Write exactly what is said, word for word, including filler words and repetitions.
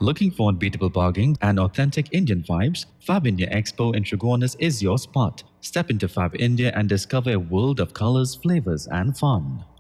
Looking for unbeatable bargains and authentic Indian vibes? Fab India Expo in Trigonis is your spot. Step into Fab India and discover a world of colors, flavors, and fun.